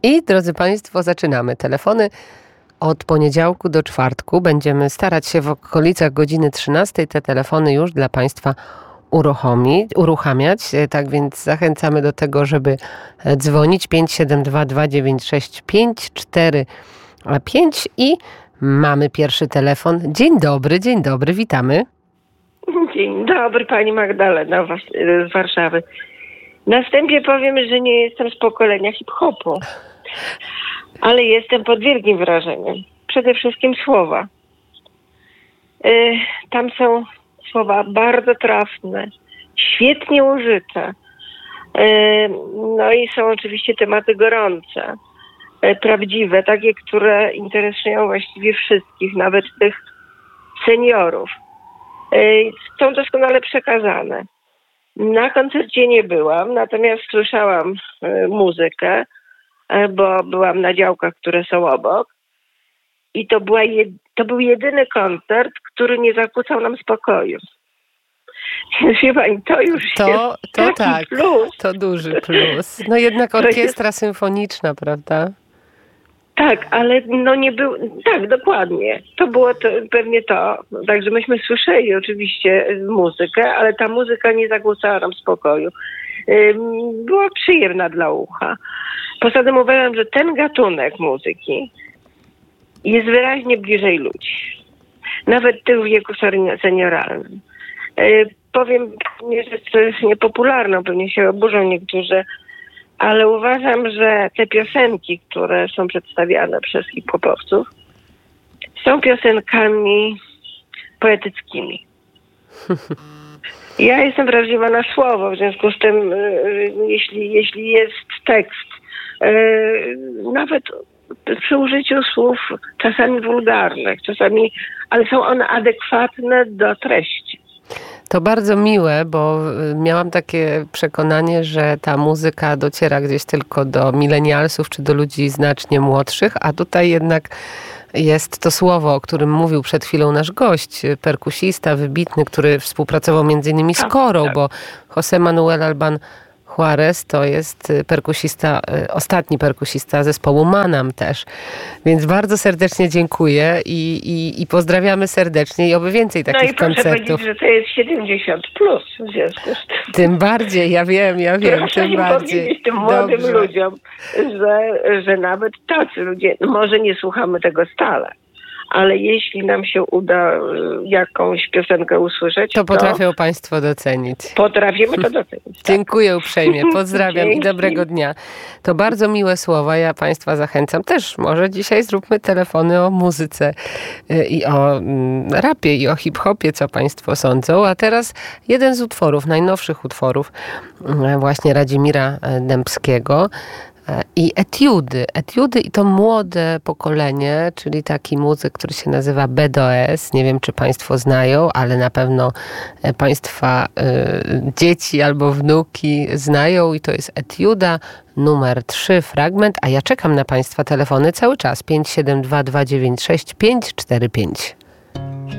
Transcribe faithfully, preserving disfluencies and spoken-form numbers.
I drodzy Państwo, zaczynamy. Telefony od poniedziałku do czwartku. Będziemy starać się w okolicach godziny trzynastej te telefony już dla Państwa uruchomić, uruchamiać. Tak więc zachęcamy do tego, żeby dzwonić pięć siedem dwa dwa dziewięć sześć pięć cztery pięć i mamy pierwszy telefon. Dzień dobry, dzień dobry, witamy. Dzień dobry, pani Magdalena z Warszawy. Na wstępie powiem, że nie jestem z pokolenia hip-hopu, ale jestem pod wielkim wrażeniem. Przede wszystkim słowa. Yy, tam są słowa bardzo trafne, świetnie użyte. Yy, no i są oczywiście tematy gorące, yy, prawdziwe, takie, które interesują właściwie wszystkich, nawet tych seniorów. Yy, są doskonale przekazane. Na koncercie nie byłam, natomiast słyszałam y, muzykę, y, bo byłam na działkach, które są obok. I to, była jed, to był jedyny koncert, który nie zakłócał nam spokoju. Więc wie pani, to już to, jest to taki tak, plus. To duży plus. No jednak orkiestra jest... symfoniczna, prawda? Tak, ale no nie był... Tak, dokładnie. To było to, pewnie to. Także myśmy słyszeli oczywiście muzykę, ale ta muzyka nie zakłócała nam spokoju. Była przyjemna dla ucha. Poza tym uważam, że ten gatunek muzyki jest wyraźnie bliżej ludzi. Nawet tych w wieku senioralnym. Powiem nie rzecz niepopularną, pewnie się oburzą niektórzy, ale uważam, że te piosenki, które są przedstawiane przez hip-hopowców, są piosenkami poetyckimi. Ja jestem wrażliwa na słowo, w związku z tym, jeśli, jeśli jest tekst, nawet przy użyciu słów czasami wulgarnych, czasami, ale są one adekwatne do treści. To bardzo miłe, bo miałam takie przekonanie, że ta muzyka dociera gdzieś tylko do milenialsów czy do ludzi znacznie młodszych, a tutaj jednak jest to słowo, o którym mówił przed chwilą nasz gość, perkusista wybitny, który współpracował między innymi z Korą, tak, tak. bo José Manuel Alban Juarez to jest perkusista, ostatni perkusista zespołu Manam też. Więc bardzo serdecznie dziękuję i, i, i pozdrawiamy serdecznie i oby więcej takich no i koncertów. No i proszę powiedzieć, że to jest siedemdziesiąt plus w związku z tym. Tym bardziej, ja wiem, ja wiem, proszę tym bardziej. powiedzieć tym młodym Dobrze. ludziom, że, że nawet tacy ludzie, może nie słuchamy tego stale, ale jeśli nam się uda jakąś piosenkę usłyszeć, to potrafią to Państwo docenić. Potrafimy to docenić. Tak. Dziękuję uprzejmie, pozdrawiam i dobrego dnia. To bardzo miłe słowa, ja Państwa zachęcam. Też może dzisiaj zróbmy telefony o muzyce i o rapie i o hip-hopie, co Państwo sądzą. A teraz jeden z utworów, najnowszych utworów właśnie Radzimira Dębskiego. I etiudy, etiudy i to młode pokolenie, czyli taki muzyk, który się nazywa B D O S. Nie wiem, czy Państwo znają, ale na pewno Państwa y, dzieci albo wnuki znają i to jest etiuda numer trzy, fragment, a ja czekam na Państwa telefony cały czas. pięć siedem dwa dwa dziewięć sześć pięć cztery pięć.